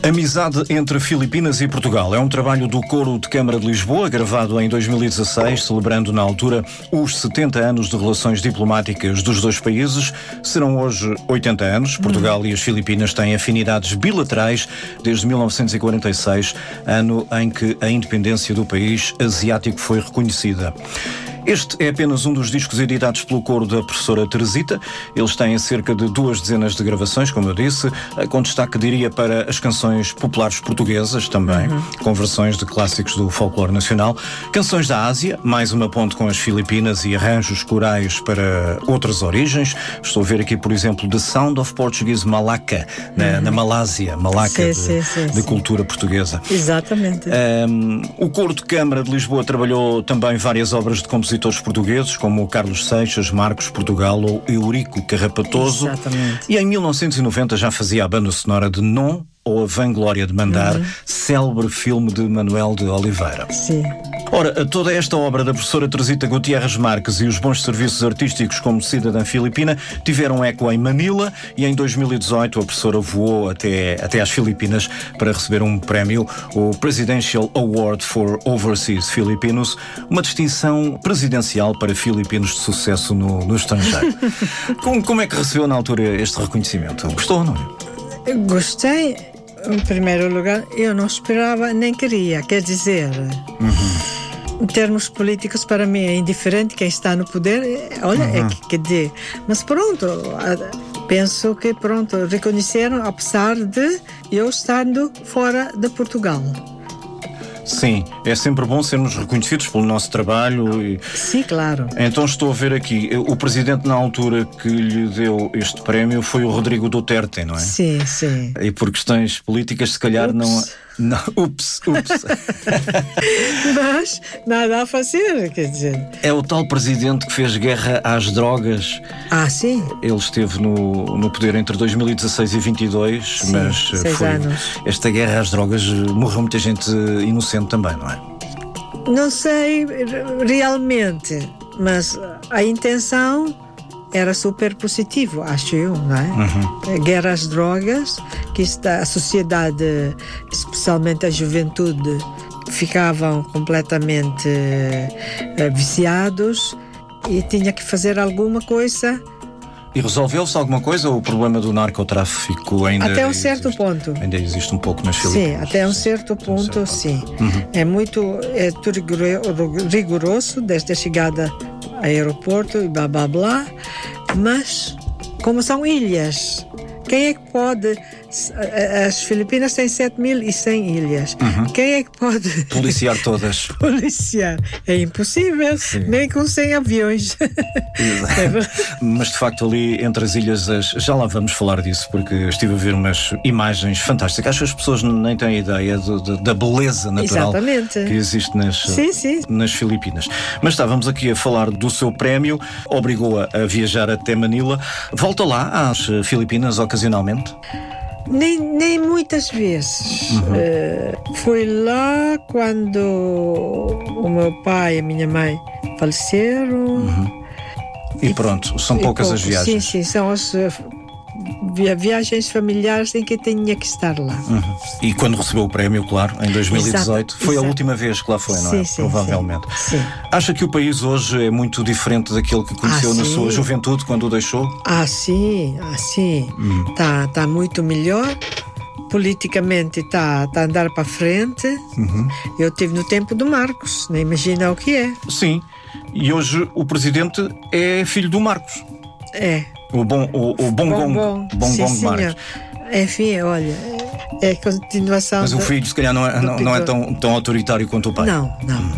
Amizade entre Filipinas e Portugal é um trabalho do Coro de Câmara de Lisboa, gravado em 2016, celebrando na altura os 70 anos de relações diplomáticas dos dois países. Serão hoje 80 anos. Portugal e as Filipinas têm afinidades bilaterais desde 1946, ano em que a independência do país asiático foi reconhecida. Este é apenas um dos discos editados pelo coro da professora Teresita. Eles têm cerca de 2 dezenas de gravações, como eu disse, com destaque, diria, para as canções populares portuguesas também, com versões de clássicos do folclore nacional, canções da Ásia, mais uma ponte com as Filipinas e arranjos corais para outras origens. Estou a ver aqui, por exemplo, The Sound of Portuguese Malacca, na Malásia, Malacca, de cultura portuguesa. Exatamente. O Coro de Câmara de Lisboa trabalhou também várias obras de compositores portugueses, como Carlos Seixas, Marcos Portugal ou Eurico Carrapatoso. Exatamente. E em 1990 já fazia a banda sonora de Non, ou A Vanglória de Mandar, célebre filme de Manuel de Oliveira. Sim. Ora, toda esta obra da professora Teresita Gutierrez Marques e os bons serviços artísticos como cidadã filipina tiveram eco em Manila, e em 2018 a professora voou até às Filipinas para receber um prémio, o Presidential Award for Overseas Filipinos, uma distinção presidencial para filipinos de sucesso no estrangeiro. Como é que recebeu na altura este reconhecimento? Gostou, não é? Gostei. Em primeiro lugar, eu não esperava nem queria. Quer dizer, em termos políticos, para mim é indiferente quem está no poder. Olha, quer dizer, mas pronto, penso que pronto, reconheceram, apesar de eu estando fora de Portugal. Sim, é sempre bom sermos reconhecidos pelo nosso trabalho. Sim, claro. Então estou a ver aqui, o presidente na altura que lhe deu este prémio foi o Rodrigo Duterte, não é? Sim, sim. E por questões políticas, se calhar não... Ups. Mas nada a fazer, quer dizer. É o tal presidente que fez guerra às drogas. Ah, sim? Ele esteve no poder entre 2016 e 2022, sim, mas 6 anos. Esta guerra às drogas, morreu muita gente inocente também, não é? Não sei realmente, mas a intenção era super positivo, acho eu, não é? Guerra às drogas, que a sociedade, especialmente a juventude, ficavam completamente viciados e tinha que fazer alguma coisa. E resolveu-se alguma coisa, ou o problema do narcotráfico ainda até um certo ponto. Ainda existe um pouco nas Filipinas? Sim, até um certo ponto, sim. É tudo rigoroso, desde a chegada ao aeroporto e blá blá blá, mas como são ilhas, quem é que pode... As Filipinas têm 7.100 ilhas. Quem é que pode... policiar todas? Policiar. É impossível, nem com 100 aviões. Mas de facto ali entre as ilhas, já lá vamos falar disso, porque estive a ver umas imagens fantásticas. Acho que as pessoas nem têm ideia da beleza natural que existe nas Filipinas. Mas estávamos aqui a falar do seu prémio, obrigou-a a viajar até Manila. Volta lá às Filipinas ocasionalmente? Nem muitas vezes. Fui lá quando o meu pai e a minha mãe faleceram. E pronto, são poucas as viagens. Sim, são as viagens familiares em que tinha que estar lá. E quando recebeu o prémio, claro, em 2018, foi a última vez que lá foi, não é? Sim, provavelmente. Sim. Acha que o país hoje é muito diferente daquele que conheceu na sua juventude, quando o deixou? Sim. Está muito melhor. Politicamente está a andar para frente. Eu estive no tempo do Marcos, nem imagina o que é. Sim, e hoje o presidente é filho do Marcos. É. O Bongbong Marcos. Enfim, olha, é a continuação. Mas o filho, se calhar, não é tão autoritário quanto o pai. Não.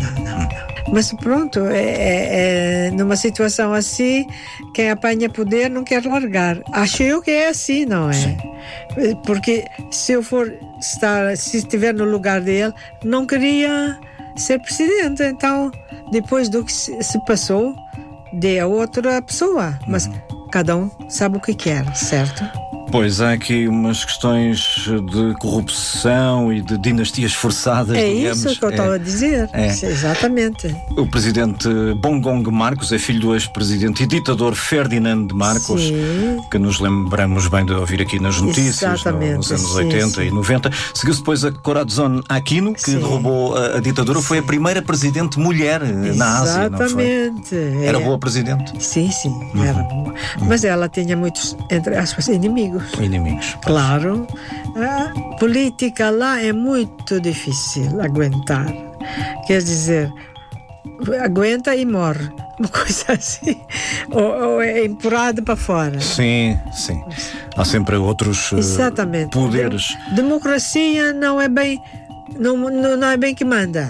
Mas pronto, numa situação assim, quem apanha poder não quer largar. Acho eu que é assim, não é? Sim. Porque se eu se estiver no lugar dele, não queria ser presidente. Então, depois do que se passou, dê a outra pessoa. Mas cada um sabe o que quer, certo? Pois, há aqui umas questões de corrupção e de dinastias forçadas, digamos. Isso que eu estava a dizer. Exatamente. O presidente Bongong Marcos é filho do ex-presidente e ditador Ferdinand Marcos, que nos lembramos bem de ouvir aqui nas notícias nos anos 80 e 90. Seguiu-se depois a Corazon Aquino, que derrubou a ditadura. Foi a primeira presidente mulher na Ásia, não foi? Exatamente. Era boa presidente? Sim, era boa. Mas ela tinha muitos, entre aspas, inimigos. Claro. A política lá é muito difícil aguentar. Quer dizer, aguenta e morre. Uma coisa assim. Ou é empurrado para fora. Sim. Há sempre outros poderes. Democracia não é bem, não é bem que manda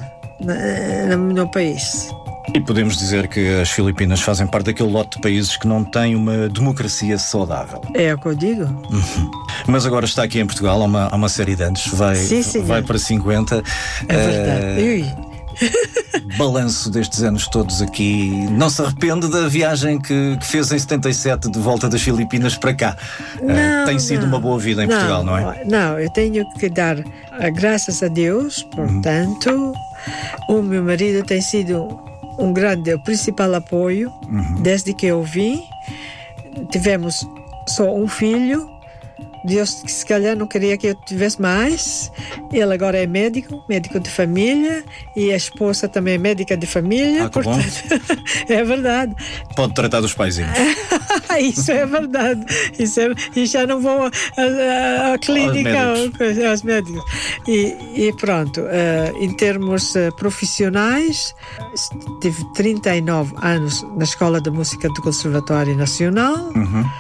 no país. E podemos dizer que as Filipinas fazem parte daquele lote de países que não têm uma democracia saudável. É o que eu digo. Mas agora está aqui em Portugal há uma série de anos. Vai para 50. É verdade. Balanço destes anos todos aqui. Não se arrepende da viagem que fez em 77 de volta das Filipinas para cá? Tem sido uma boa vida em Portugal, não é? Não, eu tenho que dar graças a Deus. Portanto, o meu marido tem sido o principal apoio desde que eu vim. Tivemos só um filho. Deus, se calhar, não queria que eu tivesse mais. Ele agora é médico de família, e a esposa também é médica de família. Portanto, é verdade. Pode tratar dos paizinhos. Isso é verdade. E já não vou à clínica aos médicos. E pronto, em termos profissionais, tive 39 anos na Escola de Música do Conservatório Nacional.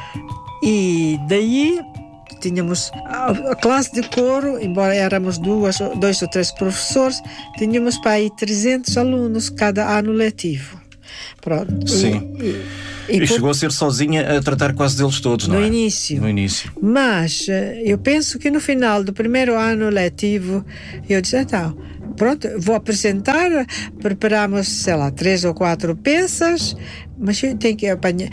E daí tínhamos a classe de coro, embora éramos 2 ou 3 professores, tínhamos para aí 300 alunos cada ano letivo. Pronto. Sim. E chegou a ser sozinha a tratar quase deles todos, não é? No início. Mas eu penso que no final do primeiro ano letivo, eu disse, pronto, vou apresentar, preparamos, sei lá, 3 ou 4 peças, mas eu tenho que apanhar,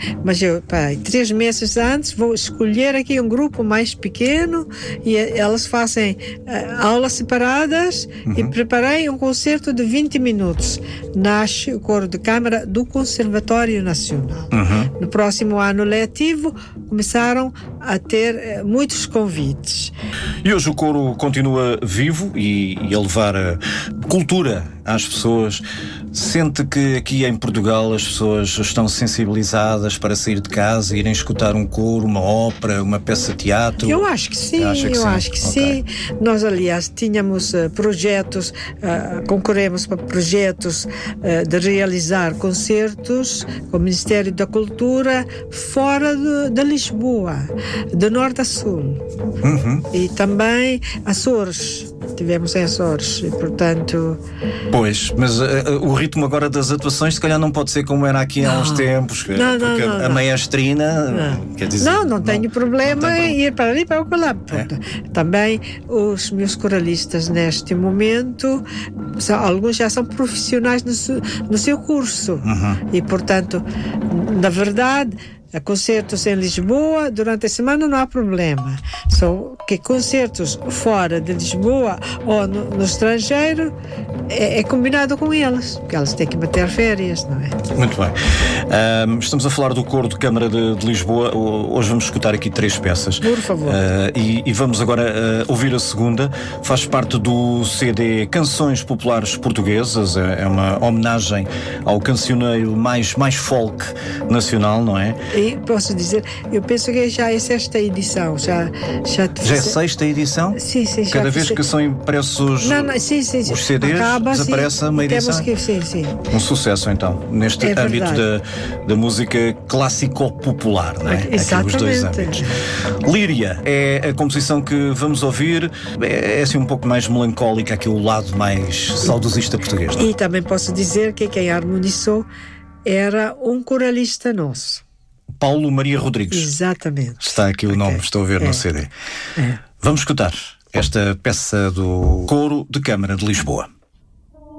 3 meses antes vou escolher aqui um grupo mais pequeno e elas fazem aulas separadas e preparei um concerto de 20 minutos. Nasce o coro de câmara do Conservatório Nacional. No próximo ano letivo começaram a ter muitos convites. E hoje o coro continua vivo e a levar cultura às pessoas. Sente que aqui em Portugal as pessoas estão sensibilizadas para sair de casa e irem escutar um coro, uma ópera, uma peça de teatro? Eu acho que sim, acho que sim. Nós, aliás, tínhamos projetos, concorremos para projetos de realizar concertos com o Ministério da Cultura fora de Lisboa, de norte a sul. E também Açores. Tivemos em Açores, e portanto... Pois, mas o ritmo agora das atuações se calhar não pode ser como era aqui há uns tempos, porque a maestrina... Quer dizer, não tenho problema em ir para ali e para lá. Também os meus coralistas neste momento, alguns já são profissionais no seu curso. E portanto, na verdade, a concertos em Lisboa durante a semana não há problema. Só que concertos fora de Lisboa ou no estrangeiro é combinado com eles, porque eles têm que bater férias, não é? Muito bem. Estamos a falar do Coro de Câmara de Lisboa. Hoje vamos escutar aqui 3 peças. Por favor. E vamos agora ouvir a segunda. Faz parte do CD Canções Populares Portuguesas. É uma homenagem ao cancioneiro mais folk nacional, não é? E posso dizer, eu penso que já é 6ª edição. Já é 6ª edição? Sim. Cada vez que são impressos os CDs, desaparece uma edição? Sim. Um sucesso, então, neste âmbito da música clássico-popular, não é? Exatamente. Aqui os 2 âmbitos. Líria é a composição que vamos ouvir. É assim um pouco mais melancólica, aqui o lado mais saudosista português. E também posso dizer que quem harmonizou era um coralista nosso. Paulo Maria Rodrigues. Exatamente. Está aqui o nome, estou a ver no CD. Vamos escutar esta peça do Coro de Câmara de Lisboa.